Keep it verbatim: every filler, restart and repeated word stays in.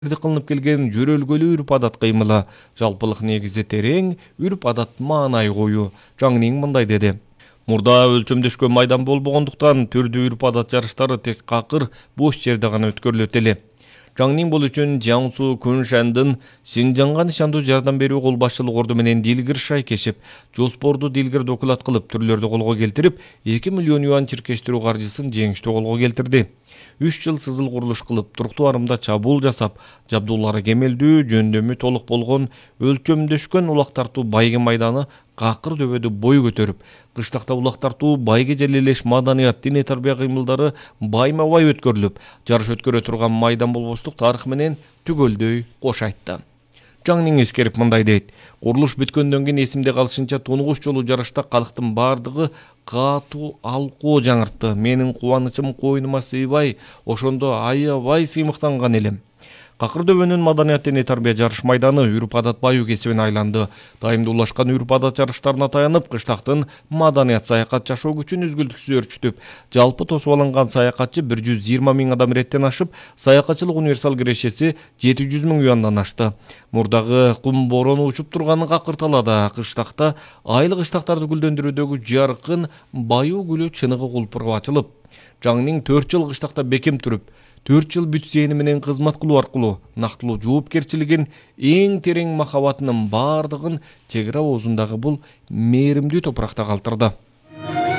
кылынып келген жөрөлгөлүү үрп адат кыймылы, жалпылык негизи терең, үрп адат маанай коюу. Жаңнин мындай деди. Мурда өлчөмдөшкөн майдан болбогондуктан түрдүү үрп адат жарыштары тек какыр бош жерде гана өткөрүлөт эле. Жаңнин бул үчүн Жаңсу Күншандын Синжаңга нишандуу жардам берүү кол башчылык орду менен дилгир шай кешип, жоспорду дилгир докулат кылып, түрлөрдү колго келтирип, эки миллион юан чиркештирүү каржысын жеңиштүү колго келтирди. үч жыл сызыл курулуш кылып, туруктуу арымда чабуул жасап, жабдуулары кемелдүү, жөндөмү толук болгон өлчөмдөшкөн улак тартуу байге майданы какыр дөбөдө бой көтөрүп, кыштакта улак тартуу байге желелеш маданият, диний тарбия кыймылдары байма бай өткөрүлүп, жарыш өткөрө турган майдан болбоштук тарых менен түгөлдөй кош айтты. Жаңнин эскерип мындай дейт. Курулуш бүткөндөн кийин эсимде калышынча тунугуч жолу жарышта калктын бардыгы катуу алкоо жаңыртты. Менин кубанычым койнума сыйбай, ошондо аябай сыймыктанган элем. Какыр дөбөнүн маданият диний тарбия жарыш майданы үрп адат баюу кесибине айланды. Дайымдуулашкан үрп адат жарыштарына таянып, кыштактын маданият саякат жашоо күчүн үзгүлтүксүз өрчүтүп, жалпы тосуп алынган саякатчы бир жүз жыйырма миң адам иреттен ашып, саякатчылык универсал кирешеси жети жүз миң юандан ашты. Мурдагы кум борону учуп турганы какыр талаада, кыштакта айлык ыштактарды гүлдөндүрүүдөгү жаркын баюу гүлү чыныгы кулпуруп ачылып, Жаңнин төрт жыл кыштакта бекем туруп, төрт жыл бүт сени менен кызмат кылуу аркылуу нактылуу жоопкерчилигин, эң терең махабатынын бардыгын чек ара оозундагы бул мээримдүү топуракта калтырды.